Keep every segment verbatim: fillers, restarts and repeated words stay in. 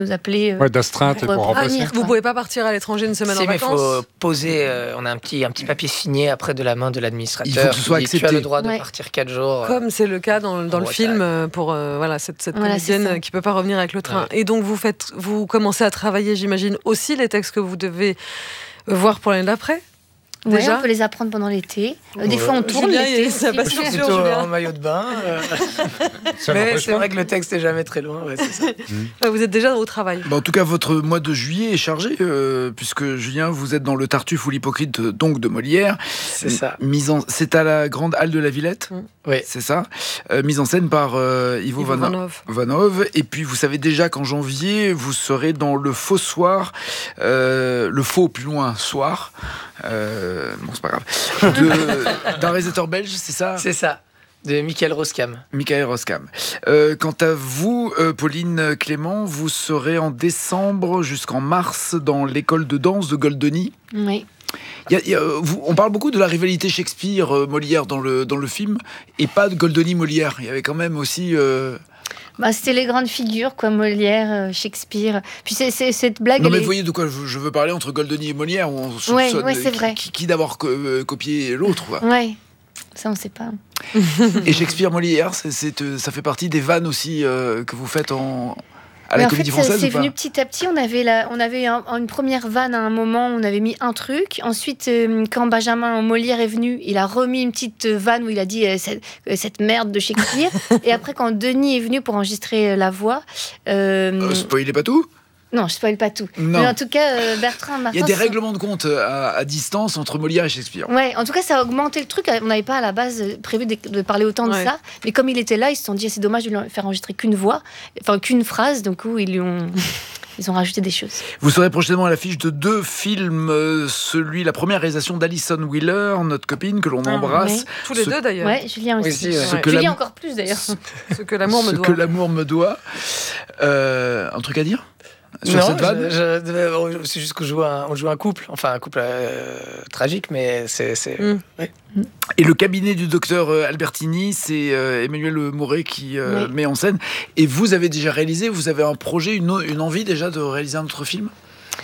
nous appeler. Euh, ouais, d'astreinte pour, pour remplacer. Vous pouvez pas partir à l'étranger une semaine si, en mais vacances. Il faut poser. Euh, on a un petit, un petit papier signé après de la main de l'administrateur. Il faut que ce soit qui dit, accepté. Tu as le droit de ouais. partir quatre jours. Comme c'est le cas dans, dans le Bretagne. film pour euh, voilà, cette, cette Voilà, comédienne qui peut pas revenir avec le train. Ouais. Et donc vous faites, vous commencez à travailler, j'imagine, aussi les textes que vous devez voir pour l'année d'après. Ouais, Déjà on peut les apprendre pendant l'été. Euh, des Ouais. fois, on tourne Julien, l'été. il- ça aussi. passe Je sur suis Sûr, plutôt Julien. en maillot de bain. euh, Ça mais n'empêche c'est pas. vrai que le texte est jamais très loin. Ouais, c'est ça. Ouais, vous êtes déjà au travail. Bah, en tout cas, votre mois de juillet est chargé, euh, puisque Julien, vous êtes dans le Tartuffe ou l'Hypocrite, donc de Molière. C'est ça. Mise en... C'est à la Grande Halle de la Villette, Oui. c'est ça. Euh, mise en scène par euh, Ivo, Ivo Van... Vanov. Vanov. Et puis, vous savez déjà qu'en janvier, vous serez dans le faux soir, euh, le faux plus loin soir. Euh, bon, c'est pas grave. De... D'un réalisateur belge, c'est ça. C'est ça. De Michael Roskam. Michael Roskam. Euh, quant à vous, euh, Pauline Clément, vous serez en décembre jusqu'en mars dans l'école de danse de Goldoni. Oui. Il y a- il y a, euh, vous- on parle beaucoup de la rivalité Shakespeare-Molière dans le, dans le film, et pas de Goldoni-Molière. Il y avait quand même aussi... euh, Bah, c'était les grandes figures, quoi, Molière, euh, Shakespeare. Puis c'est, c'est, cette blague. Non elle mais est- vous voyez de quoi je je veux parler entre Goldoni et Molière, où on Ouais, soupçonne ouais, c'est qui, vrai. qui, qui d'abord co- euh, copier l'autre. quoi. Ouais, ça on sait pas. Et Shakespeare-Molière, c'est, c'est, euh, ça fait partie des vannes aussi euh, que vous faites en... à la Mais en Comédie fait, ça- Française c'est ou pas venu petit à petit. On avait, la, on avait un- une première vanne à un moment, on avait mis un truc. Ensuite, euh, quand Benjamin Molière est venu, il a remis une petite vanne où il a dit euh, cette, euh, cette merde de Shakespeare. Et après, quand Denis est venu pour enregistrer euh, la voix. euh, Euh, Spoilez pas tout. non, je spoil pas tout. Non. Mais en tout cas, euh, Bertrand Martin. Il y a des sont- règlements de compte à, à distance entre Molière et Shakespeare. Ouais, en tout cas, ça a augmenté le truc. On n'avait pas à la base prévu de, de parler autant Ouais. de ça. Mais comme il était là, ils se sont dit, c'est dommage de lui faire enregistrer qu'une voix, enfin qu'une phrase. Donc, où ils lui ont. Ils ont rajouté des choses. Vous serez prochainement à l'affiche de deux films, euh, celui, la première réalisation d'Alison Wheeler, notre copine que l'on Ah, embrasse. ouais. Tous les Ce- deux d'ailleurs. Ouais, Julien aussi. Oui, si, ouais. Ce que Julien la- encore plus d'ailleurs. Ce que l'amour me Ce doit. que l'amour me doit. Euh, un truc à dire sur Non, cette vanne je- je- c'est juste qu'on joue un, on joue un couple, enfin un couple euh, tragique, mais c'est. c'est Mm. ouais. Et le cabinet du docteur euh, Albertini, c'est euh, Emmanuel Mouret qui euh, Oui. met en scène. Et vous avez déjà réalisé, vous avez un projet, une, o- une envie déjà de réaliser un autre film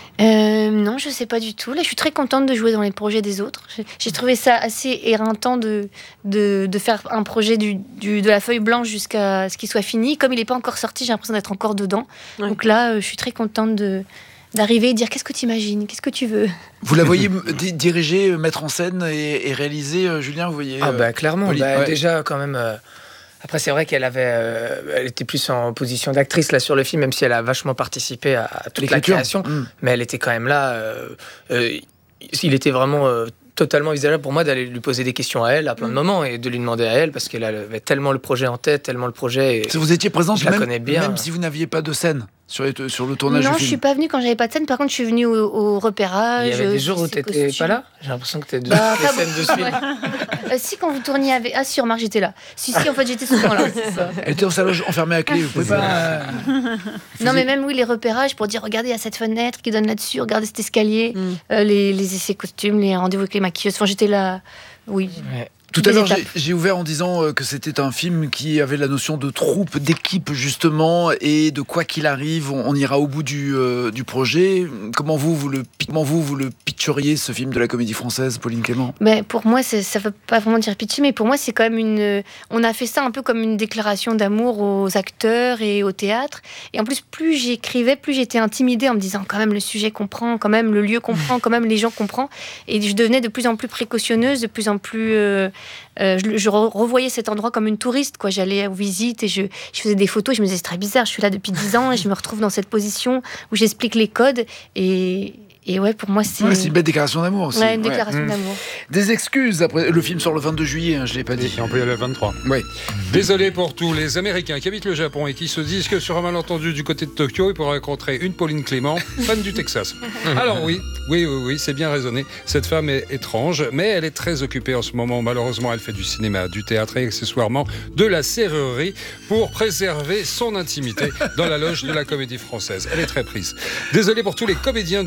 Euh, non, je sais pas du tout. Là, je suis très contente de jouer dans les projets des autres. J'ai, j'ai trouvé ça assez éreintant de, de, de faire un projet du, du- de la feuille blanche jusqu'à ce qu'il soit fini. Comme il n'est pas encore sorti, j'ai l'impression d'être encore dedans. Ouais. Donc là, euh, je suis très contente de, d'arriver et dire qu'est-ce que tu imagines, qu'est-ce que tu veux. Vous la voyez m- di- diriger, euh, mettre en scène et, et réaliser, euh, Julien, vous voyez Ah euh, bah clairement. Pauline, Bah, ouais. Déjà quand même. euh, Après c'est vrai qu'elle avait, euh, elle était plus en position d'actrice là sur le film, même si elle a vachement participé à, à toute la l'écriture. création. Mm. Mais elle était quand même là. euh, euh, il était vraiment euh, totalement envisageable pour moi d'aller lui poser des questions à elle à plein de moments et de lui demander à elle parce qu'elle avait tellement le projet en tête, tellement le projet. Et... Si vous étiez présente, Je la même, connais bien. même si vous n'aviez pas de scène sur, les- sur le tournage Non, du je film. suis pas venue quand j'avais pas de scène. Par contre, je suis venue au, au repérage. Il y avait des jours où ces tu n'étais costumes. pas là. J'ai l'impression que tu étais Bah, toutes les pas scènes de ce beaucoup, film. ouais. Euh, si, quand vous tourniez avec. Ah, si, remarque, j'étais là. Si, si, en fait, j'étais souvent là. c'est ça. Elle était dans sa loge enfermée à clé, vous pouvez pas... euh, Non, mais même, oui, les repérages pour dire regardez, il y a cette fenêtre qui donne là-dessus, regardez cet escalier, Mm. euh, les, les essais costumes, les rendez-vous avec les maquilleuses. Enfin, j'étais là. Oui. Ouais. Tout à Des l'heure, étapes. j'ai j'ai ouvert en disant euh, que c'était un film qui avait la notion de troupe, d'équipe justement, et de quoi qu'il arrive, on, on ira au bout du, euh, du projet. Comment vous, vous le, pi- comment vous, vous le pitcheriez, ce film de la Comédie Française, Pauline Clément? Mais pour moi, c'est- ça ne veut pas vraiment dire pitchy, mais pour moi, c'est quand même une. On a fait ça un peu comme une déclaration d'amour aux acteurs et au théâtre. Et en plus, plus j'écrivais, plus j'étais intimidée en me disant quand même le sujet comprend, quand même le lieu comprend, quand même les gens comprend. Et je devenais de plus en plus précautionneuse, de plus en plus. euh, euh, je, je re- revoyais cet endroit comme une touriste, quoi. J'allais aux visites et je, je faisais des photos. Je me disais c'est très bizarre, je suis là depuis dix ans et je me retrouve dans cette position où j'explique les codes. Et, et ouais, pour moi, c'est. Ouais, c'est une belle déclaration d'amour aussi. Ouais, une Ouais. déclaration Mmh. d'amour. Des excuses après le film sort le vingt-deux juillet, hein, je l'ai pas dit. Et on peut y aller le vingt-trois. Ouais. Désolé pour tous les Américains qui habitent le Japon et qui se disent que sur un malentendu du côté de Tokyo, ils pourraient rencontrer une Pauline Clément, fan du Texas. Alors oui, oui, oui, oui, c'est bien raisonné. Cette femme est étrange, mais elle est très occupée en ce moment. Malheureusement, elle fait du cinéma, du théâtre et accessoirement de la serrurerie pour préserver son intimité dans la loge de la Comédie Française. Elle est très prise. Désolé pour tous les comédiens du film que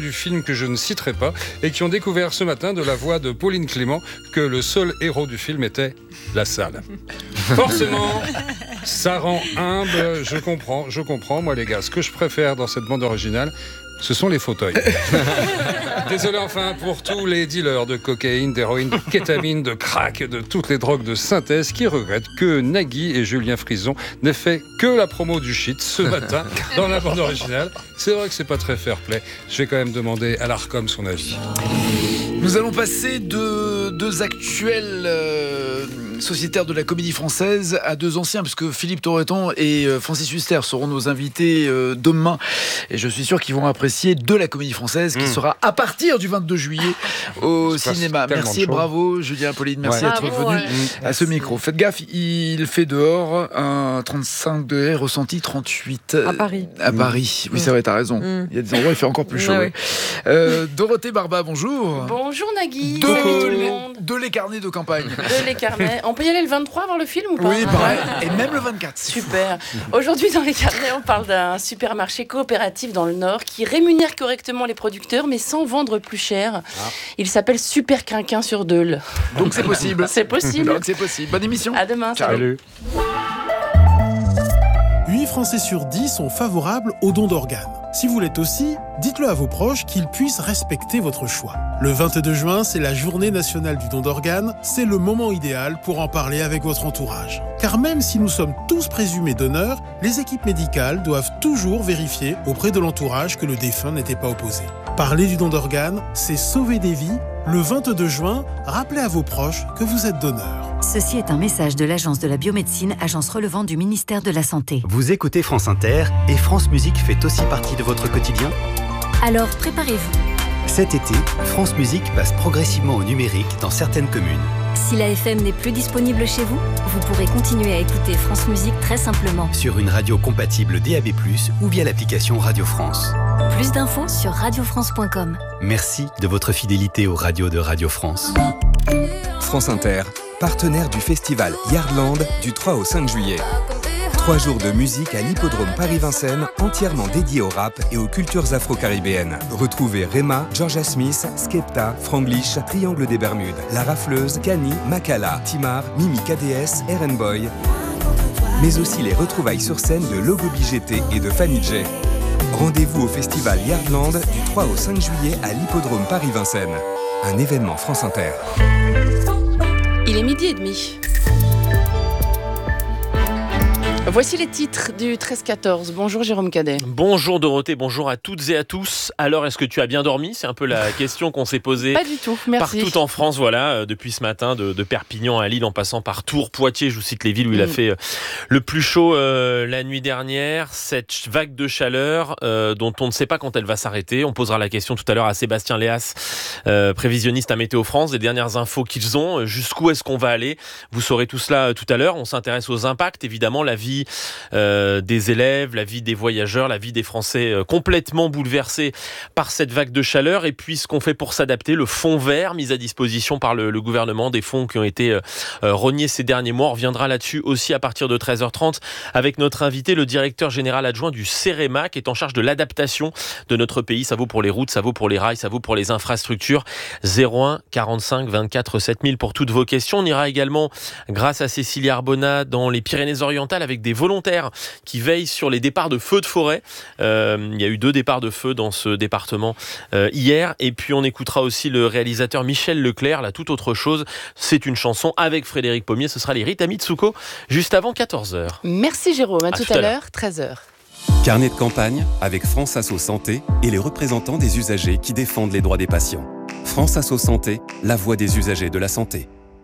que je ne citerai pas, et qui ont découvert ce matin de la voix de Pauline Clément que le seul héros du film était la salle. Forcément, ça rend humble, je comprends, je comprends. Moi les gars, ce que je préfère dans cette bande originale, ce sont les fauteuils. Désolé enfin pour tous les dealers de cocaïne, d'héroïne, de kétamine, de crack, de toutes les drogues de synthèse qui regrettent que Nagui et Julien Frison n'aient fait que la promo du shit ce matin dans la bande originale. C'est vrai que c'est pas très fair-play. Je vais quand même demander à l'Arcom son avis. Nous allons passer de deux actuels euh, sociétaires de la comédie française à deux anciens, puisque Philippe Torreton et euh, Francis Huster seront nos invités euh, demain. Et je suis sûr qu'ils vont apprécier de la comédie française qui mmh. sera à partir du vingt-deux juillet au cinéma. Merci et bravo, Julien, Pauline, merci ouais. d'être bravo, venu ouais. à merci. ce micro. Faites gaffe, il fait dehors un trente-cinq degrés, ressenti trente-huit. À Paris. À Paris, oui, mmh. c'est vrai, t'as raison. Mmh. Il y a des endroits où il fait encore plus chaud. Ouais, ouais. Euh, Dorothée Barba, bonjour. Bonjour Nagui. De, Salut tout le monde. De les carnets de campagne. De les carnets. On peut y aller le vingt-trois voir le film ou pas? Oui, pareil. Et même le vingt-quatre. Super. Aujourd'hui, dans les carnets, on parle d'un supermarché coopératif dans le Nord qui rémunère correctement les producteurs, mais sans vendre plus cher. Ah. Il s'appelle Super Quinquin sur Deule. Donc c'est possible. C'est possible. Donc c'est possible. Bonne émission. À demain. Salut. huit Français sur dix sont favorables au don d'organes. Si vous l'êtes aussi, dites-le à vos proches qu'ils puissent respecter votre choix. Le vingt-deux juin, c'est la journée nationale du don d'organes. C'est le moment idéal pour en parler avec votre entourage. Car même si nous sommes tous présumés donneurs, les équipes médicales doivent toujours vérifier auprès de l'entourage que le défunt n'était pas opposé. Parler du don d'organes, c'est sauver des vies. Le vingt-deux juin, rappelez à vos proches que vous êtes donneur. Ceci est un message de l'Agence de la biomédecine, agence relevant du ministère de la Santé. Vous écoutez France Inter et France Musique fait aussi partie de votre quotidien ? Alors préparez-vous. Cet été, France Musique passe progressivement au numérique dans certaines communes. Si la F M n'est plus disponible chez vous, vous pourrez continuer à écouter France Musique très simplement. Sur une radio compatible D A B plus, ou via l'application Radio France. Plus d'infos sur radio france point com. Merci de votre fidélité aux radios de Radio France. France Inter, partenaire du festival Yardland du trois au cinq juillet. Trois jours de musique à l'hippodrome Paris-Vincennes, entièrement dédié au rap et aux cultures afro-caribéennes. Retrouvez Rema, Georgia Smith, Skepta, Franglish, Triangle des Bermudes, La Rafleuse, Kani, Makala, Timar, Mimi K D S, Eren Boy. Mais aussi les retrouvailles sur scène de Logo B G T et de Fanny J. Rendez-vous au festival Yardland du trois au cinq juillet à l'hippodrome Paris-Vincennes. Un événement France Inter. Il est midi et demi. Voici les titres du treize quatorze. Bonjour Jérôme Cadet. Bonjour Dorothée, bonjour à toutes et à tous. Alors, est-ce que tu as bien dormi ? C'est un peu la question qu'on s'est posée. Pas du tout, merci. Partout en France, voilà, depuis ce matin, de, de Perpignan à Lille, en passant par Tours, Poitiers, je vous cite les villes où mmh. il a fait le plus chaud euh, la nuit dernière. Cette vague de chaleur euh, dont on ne sait pas quand elle va s'arrêter. On posera la question tout à l'heure à Sébastien Léas, euh, prévisionniste à Météo France, des dernières infos qu'ils ont. Jusqu'où est-ce qu'on va aller ? Vous saurez tout cela euh, tout à l'heure. On s'intéresse aux impacts, évidemment, la vie Euh, des élèves, la vie des voyageurs, la vie des Français euh, complètement bouleversée par cette vague de chaleur. Et puis ce qu'on fait pour s'adapter, le fonds vert mis à disposition par le, le gouvernement, des fonds qui ont été euh, euh, rognés ces derniers mois. On reviendra là-dessus aussi à partir de treize heures trente avec notre invité, le directeur général adjoint du CEREMA, qui est en charge de l'adaptation de notre pays. Ça vaut pour les routes, ça vaut pour les rails, ça vaut pour les infrastructures. zéro un quarante-cinq vingt-quatre sept mille pour toutes vos questions. On ira également, grâce à Cécilia Arbona, dans les Pyrénées-Orientales avec des volontaires qui veillent sur les départs de feux de forêt. Euh, il y a eu deux départs de feu dans ce département euh, hier. Et puis on écoutera aussi le réalisateur Michel Leclerc, là, toute autre chose. C'est une chanson avec Frédéric Pommier. Ce sera les Rita Mitsuko juste avant quatorze heures. Merci Jérôme. À, à tout, tout à l'heure, treize heures. Carnet de campagne avec France Asso Santé et les représentants des usagers qui défendent les droits des patients. France Asso Santé, la voix des usagers de la santé.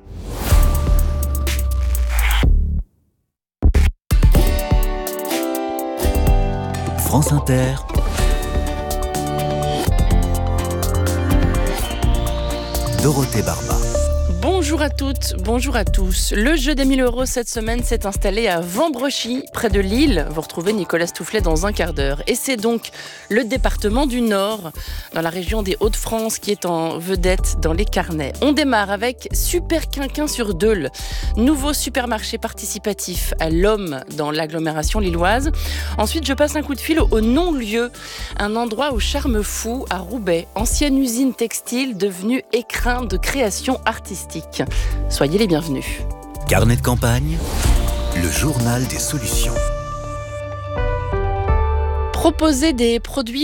France Inter. Dorothée Barba. Bonjour Bonjour à toutes, bonjour à tous. Le jeu des mille euros cette semaine s'est installé à Vambrechy, près de Lille. Vous retrouvez Nicolas Stoufflet dans un quart d'heure. Et c'est donc le département du Nord, dans la région des Hauts-de-France, qui est en vedette dans les carnets. On démarre avec Super Quinquin sur Deuil, nouveau supermarché participatif à l'Homme dans l'agglomération lilloise. Ensuite, je passe un coup de fil au non-lieu, un endroit au charme fou à Roubaix, ancienne usine textile devenue écrin de création artistique. Soyez les bienvenus. Carnet de campagne, le journal des solutions. Proposer des produits